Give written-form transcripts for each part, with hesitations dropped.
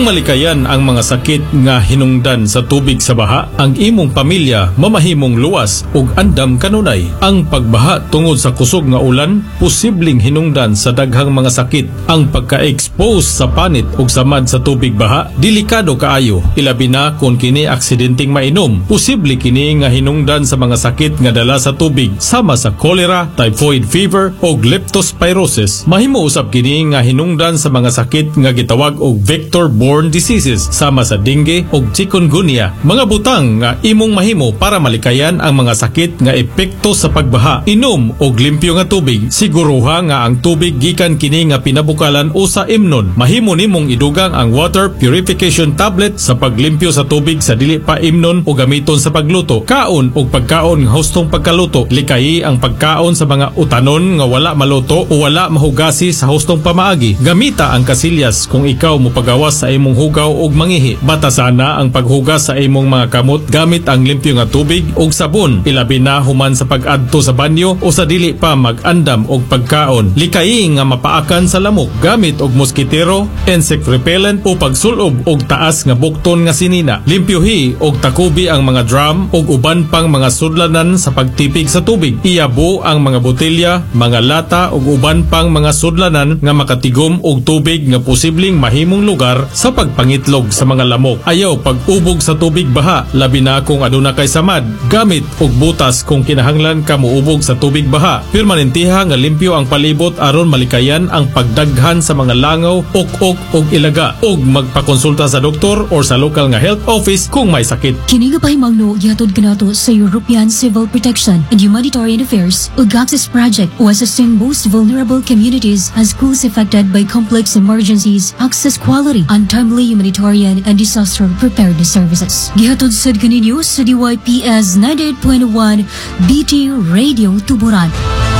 malikayan ang mga sakit nga hinungdan sa tubig sa baha, ang imong pamilya mamahimong luwas ug andam kanunay. Ang pagbaha tungod sa kusog nga ulan posibleng hinungdan sa daghang mga sakit. Ang pagka-expose sa panit ug samad sa tubig baha delikado kaayo, ilabi na kung kini aksidenteng mainom. Posible kini nga hinungdan sa mga sakit nga dala sa tubig sama sa cholera, typhoid fever ug leptospirosis. Mahimo usab kini nga hinungdan sa mga sakit nga gitawag og vector-borne diseases sama sa dengue ug chikungunya. Mga butang nga imong mahimo para malikayan ang mga sakit nga epekto sa pagbaha: inom og limpyo nga tubig. Siguruha nga ang tubig gikan kini nga pinabukalan o sa imnon. Mahimo nimong idugang ang water purification tablet sa paglimpyo sa tubig sa dili pa imnon o gamiton sa pagluto. Kaon og pagkaon nga hustong pagkaluto. Likayi ang pagkaon sa mga utanon nga wala maluto o wala mahugasi sa hustong pamaagi. Gamita ang kasilyas kung ikaw mopagawas sa imong hugaw og mangihi. Batasana ang paghugas sa imong mga kamot gamit ang limpyo nga tubig ug sabon, ilabi na human sa pag-adto sa banyo o sa dili pa mag-andam og pagkaon. Likayi nga mapaakan sa lamok gamit og moskitero, insect repellent o pagsulob og taas nga bukton nga sinina. Limpyohi og takubi ang mga drum og uban pang mga sudlanan sa pagtipig sa tubig. Iyabo ang mga botelya, mga lata ug uban pang mga sudlanan nga makatigom og tubig nga posibleng mahimong lugar sa pagpangitlog sa mga lamok. Ayaw pag-ubog sa tubig baha, labi na kung aduna kay samad. Gamit og butas kung kinahanglan ka moubog sa tubig baha. Permanentiha nga limpyo ang palibot aron malikayan ang pagdaghan sa mga langaw, ok-ok ug ilaga, ug magpakonsulta sa doktor or sa local nga health office kung may sakit. Kini nga pahimangno gihatod kanato sa European Civil Protection and Humanitarian Affairs ug Access Project o assisting most vulnerable communities as schools affected by complex emergencies, access quality, and timely humanitarian and disaster preparedness services. Gihatod sad kaninyo sa DYPS 98.1 BT Radio Tuburan.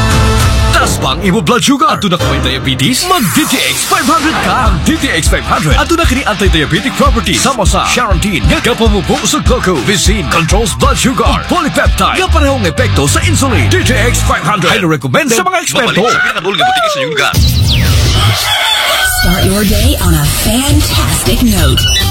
Taas bang imo blood sugar? Ato na kung diabetes? Mag-DTX 500 ka! Ang DTX 500 ato na kini anti-diabetic properties sama sa Charantin nga kapamubo sa glucose, Vizin controls blood sugar, polypeptide nga parehong epekto sa insulin. DTX 500 highly recommended sa mga eksperto. Start your day on a fantastic note.